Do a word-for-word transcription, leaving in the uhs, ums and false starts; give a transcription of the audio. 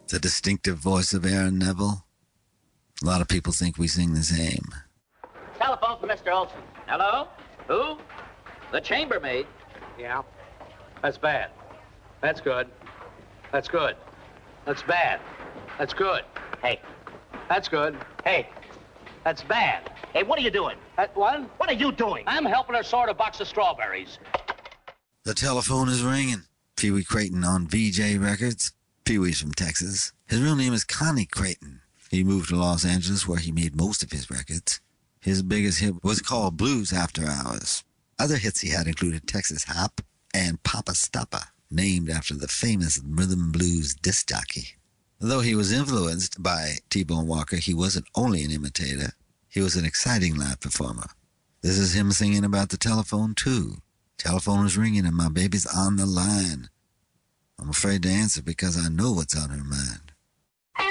The distinctive voice of Aaron Neville. A lot of people think we sing the same. Telephone for Mister Olson. Hello? Who? The chambermaid. Yeah. That's bad. That's good. That's good. That's bad. That's good. Hey. That's good. Hey. That's bad. Hey, what are you doing? That what? What are you doing? I'm helping her sort a box of strawberries. The telephone is ringing. Pee Wee Crayton on V J Records. Pee Wee's from Texas. His real name is Connie Crayton. He moved to Los Angeles where he made most of his records. His biggest hit was called Blues After Hours. Other hits he had included Texas Hop and Papa Stoppa, named after the famous rhythm blues disc jockey. Though he was influenced by T-Bone Walker, he wasn't only an imitator. He was an exciting live performer. This is him singing about the telephone, too. Telephone is ringing and my baby's on the line. I'm afraid to answer because I know what's on her mind.